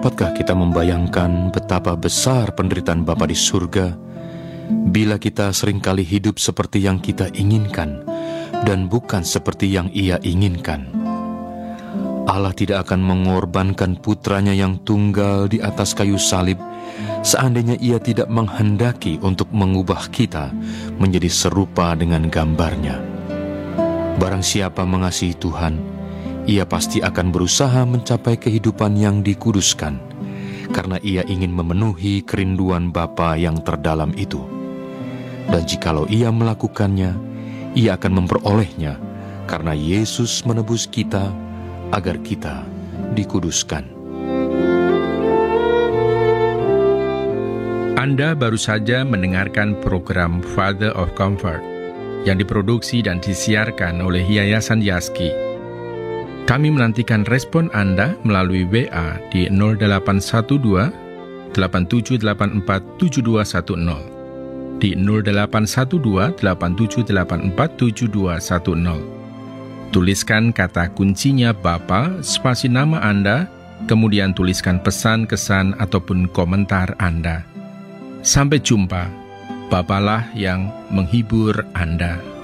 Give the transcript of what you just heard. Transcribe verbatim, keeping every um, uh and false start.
Dapatkah kita membayangkan betapa besar penderitaan Bapa di surga bila kita seringkali hidup seperti yang kita inginkan dan bukan seperti yang Ia inginkan? Allah tidak akan mengorbankan putranya yang tunggal di atas kayu salib seandainya Ia tidak menghendaki untuk mengubah kita menjadi serupa dengan gambarnya. Barang siapa mengasihi Tuhan, ia pasti akan berusaha mencapai kehidupan yang dikuduskan, karena ia ingin memenuhi kerinduan Bapa yang terdalam itu. Dan jikalau ia melakukannya, ia akan memperolehnya, karena Yesus menebus kita agar kita dikuduskan. Anda baru saja mendengarkan program Father of Comfort yang diproduksi dan disiarkan oleh Yayasan Yaski. Kami menantikan respon Anda melalui W A di nol delapan satu dua, delapan tujuh delapan empat, tujuh dua satu nol, di nol delapan satu dua, delapan tujuh delapan empat, tujuh dua satu nol. Tuliskan kata kuncinya Bapa, spasi nama Anda, kemudian tuliskan pesan, kesan, ataupun komentar Anda. Sampai jumpa, Bapalah yang menghibur Anda.